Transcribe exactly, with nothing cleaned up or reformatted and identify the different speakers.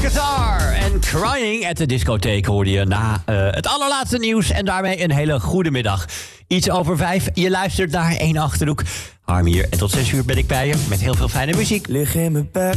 Speaker 1: Alcazar en Crying at the Discotheek hoorde je na uh, het allerlaatste nieuws. En daarmee een hele goede middag. Iets over vijf, je luistert naar één Achterhoek. Harm hier en tot zes uur ben ik bij je met heel veel fijne muziek.
Speaker 2: Lig in mijn bed.